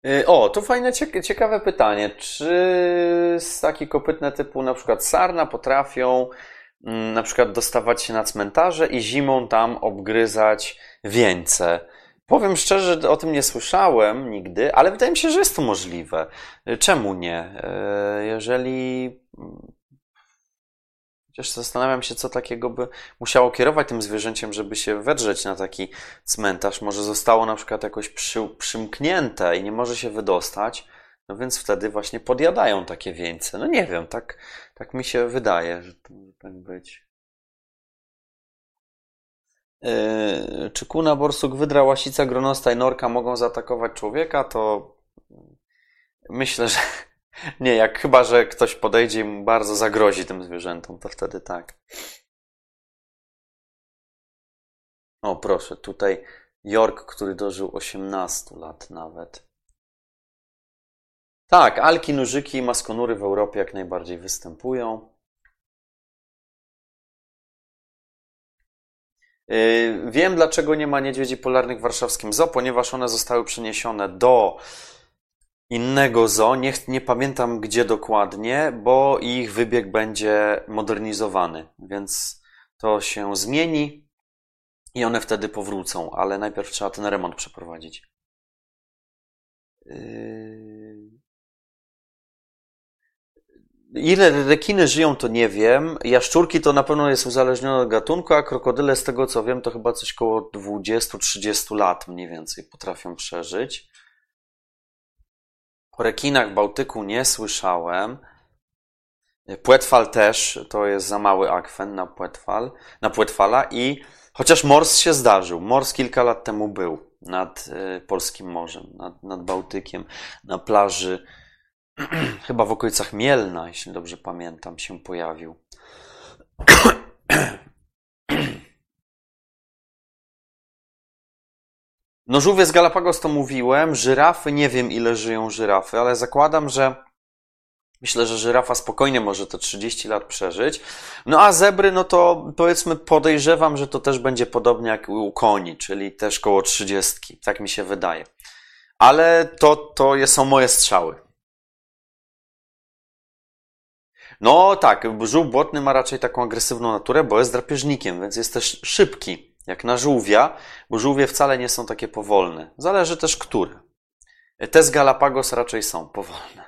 O, to fajne, ciekawe pytanie. Czy ssaki kopytne typu na przykład sarna potrafią na przykład dostawać się na cmentarze i zimą tam obgryzać wieńce? Powiem szczerze, że o tym nie słyszałem nigdy, ale wydaje mi się, że jest to możliwe. Czemu nie? Jeżeli Chociaż zastanawiam się, co takiego by musiało kierować tym zwierzęciem, żeby się wedrzeć na taki cmentarz. Może zostało na przykład jakoś przymknięte i nie może się wydostać, no więc wtedy właśnie podjadają takie wieńce. No nie wiem, tak mi się wydaje, że to może tak być. Czy kuna, borsuk, wydra, łasica, gronosta i norka mogą zaatakować człowieka? To myślę, że nie, jak chyba, że ktoś podejdzie i mu bardzo zagrozi tym zwierzętom, to wtedy tak. O, proszę, tutaj York, który dożył 18 lat nawet. Tak, alki, nużyki i maskonury w Europie jak najbardziej występują. Wiem, dlaczego nie ma niedźwiedzi polarnych w warszawskim zoo, ponieważ one zostały przeniesione do innego zoo, nie pamiętam gdzie dokładnie, bo ich wybieg będzie modernizowany, więc to się zmieni i one wtedy powrócą, ale najpierw trzeba ten remont przeprowadzić. Ile rekiny żyją, to nie wiem. Jaszczurki to na pewno jest uzależnione od gatunku, a krokodyle, z tego co wiem, to chyba coś koło 20-30 lat mniej więcej potrafią przeżyć. O rekinach w Bałtyku nie słyszałem. Płetwal też, to jest za mały akwen na płetwala i chociaż mors się zdarzył. Mors kilka lat temu był nad Polskim Morzem, nad Bałtykiem, na plaży, chyba w okolicach Mielna, jeśli dobrze pamiętam, się pojawił. No żółwie z Galapagos to mówiłem, żyrafy, nie wiem ile żyją żyrafy, ale zakładam, że myślę, że żyrafa spokojnie może te 30 lat przeżyć. No a zebry, no to powiedzmy podejrzewam, że to też będzie podobnie jak u koni, czyli też koło 30. Tak mi się wydaje. Ale to są moje strzały. No tak, żółw błotny ma raczej taką agresywną naturę, bo jest drapieżnikiem, więc jest też szybki, jak na żółwia, bo żółwie wcale nie są takie powolne. Zależy też który. Te z Galapagos raczej są powolne.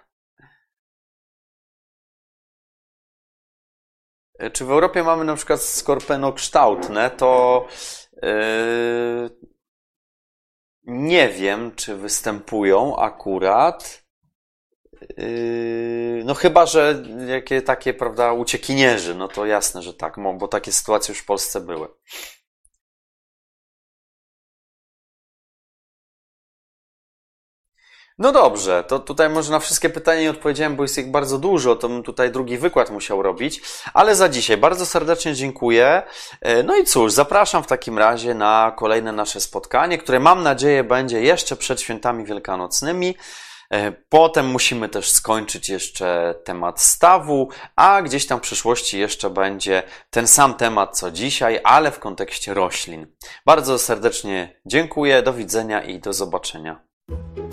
Czy w Europie mamy na przykład skorpionokształtne, to nie wiem, czy występują akurat. No chyba, że jakie takie, prawda, uciekinierzy, no to jasne, że tak, bo takie sytuacje już w Polsce były. No dobrze, to tutaj może na wszystkie pytania nie odpowiedziałem, bo jest ich bardzo dużo, to bym tutaj drugi wykład musiał robić, ale za dzisiaj bardzo serdecznie dziękuję. No i cóż, zapraszam w takim razie na kolejne nasze spotkanie, które mam nadzieję będzie jeszcze przed świętami wielkanocnymi. Potem musimy też skończyć jeszcze temat stawu, a gdzieś tam w przyszłości jeszcze będzie ten sam temat co dzisiaj, ale w kontekście roślin. Bardzo serdecznie dziękuję, do widzenia i do zobaczenia.